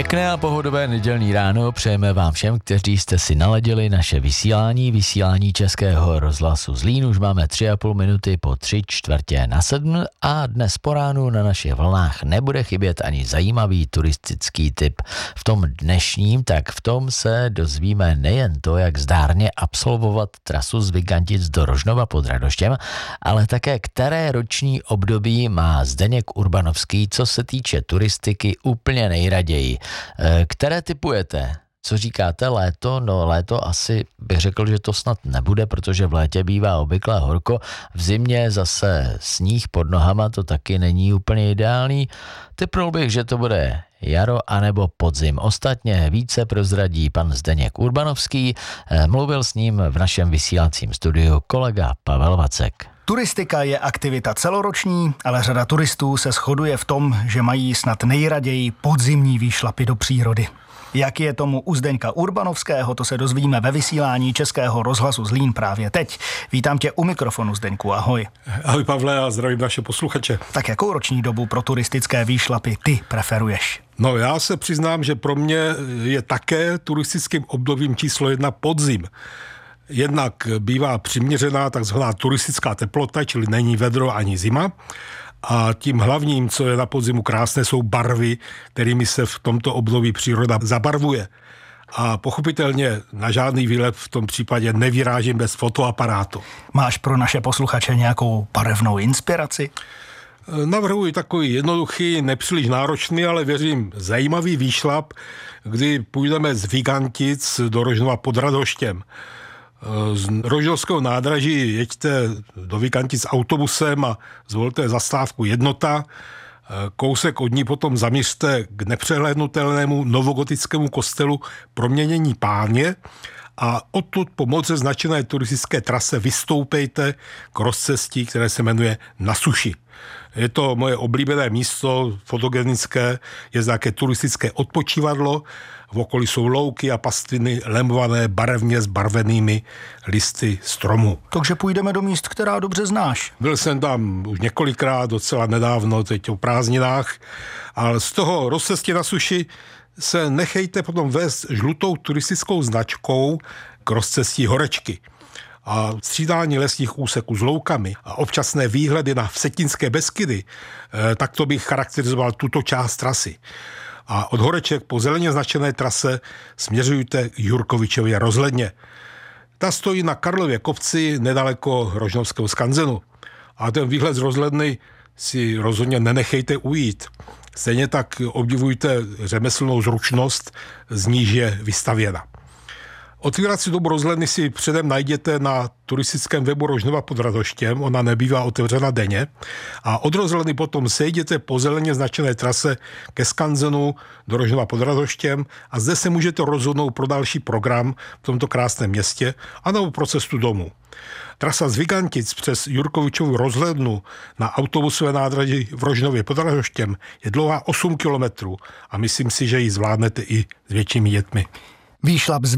Pěkné a pohodové nedělní ráno přejeme vám všem, kteří jste si naladili naše vysílání Českého rozhlasu Zlín. Už máme 3,5 minuty po 6:45 a dnes po ránu na našich vlnách nebude chybět ani zajímavý turistický tip. V tom dnešním, tak v tom se dozvíme nejen to, jak zdárně absolvovat trasu z Vigantic do Rožnova pod Radoštěm, ale také které roční období má Zdeněk Urbanovský, co se týče turistiky, úplně nejraději. Které tipujete? Co říkáte, léto? No léto asi bych řekl, že to snad nebude, protože v létě bývá obvykle horko, v zimě zase sníh pod nohama, to taky není úplně ideální. Tipnul bych, že to bude jaro anebo podzim. Ostatně více prozradí pan Zdeněk Urbanovský, mluvil s ním v našem vysílacím studiu kolega Pavel Vacek. Turistika je aktivita celoroční, ale řada turistů se shoduje v tom, že mají snad nejraději podzimní výšlapy do přírody. Jak je tomu u Zdeňka Urbanovského, to se dozvíme ve vysílání Českého rozhlasu Zlín právě teď. Vítám tě u mikrofonu, Zdeňku, ahoj. Ahoj Pavle a zdravím naše posluchače. Tak jakou roční dobu pro turistické výšlapy ty preferuješ? No já se přiznám, že pro mě je také turistickým obdobím číslo 1 podzim. Jednak bývá přiměřená takzvaná turistická teplota, čili není vedro ani zima. A tím hlavním, co je na podzimu krásné, jsou barvy, kterými se v tomto období příroda zabarvuje. A pochopitelně na žádný výlet v tom případě nevyrážím bez fotoaparátu. Máš pro naše posluchače nějakou barevnou inspiraci? Navrhuji takový jednoduchý, nepříliš náročný, ale věřím zajímavý výšlap, kdy půjdeme z Vigantic do Rožnova pod Radoštěm. Z Rožnovského nádraží jeďte do Vigantic autobusem a zvolte zastávku Jednota. Kousek od ní potom zaměřte k nepřehlédnutelnému novogotickému kostelu Proměnění Páně a odtud po moc značené turistické trase vystoupejte k rozcestí, které se jmenuje Na suši. Je to moje oblíbené místo, fotogenické, je také turistické odpočívadlo, v okolí jsou louky a pastviny lemované barevně zbarvenými listy stromů. Takže půjdeme do míst, která dobře znáš. Byl jsem tam už několikrát, docela nedávno, teď o prázdninách, ale z toho rozcestí Na suši se nechejte potom vést žlutou turistickou značkou k rozcestí Horečky. A střídání lesních úseků s loukami a občasné výhledy na Vsetinské Beskydy, tak to bych charakterizoval tuto část trasy. A od Horeček po zeleně značené trase směřujte k Jurkovičově rozhledně. Ta stojí na Karlově kopci nedaleko Rožnovského skanzenu. A ten výhled z rozhledny si rozhodně nenechejte ujít. Stejně tak obdivujte řemeslnou zručnost, z níž je vystavěna. Otvírací dobu rozhledny si předem najděte na turistickém webu Rožnova pod Radoštěm, ona nebývá otevřena denně. A od rozhledny potom sejděte po zeleně značené trase ke skanzenu do Rožnova pod Radoštěm a zde se můžete rozhodnout pro další program v tomto krásném městě anebo pro cestu domů. Trasa z Vigantic přes Jurkovičovu rozhlednu na autobusové nádraží v Rožnově pod Radoštěm je dlouhá 8 kilometrů a myslím si, že ji zvládnete i s většími dětmi. Výšlap z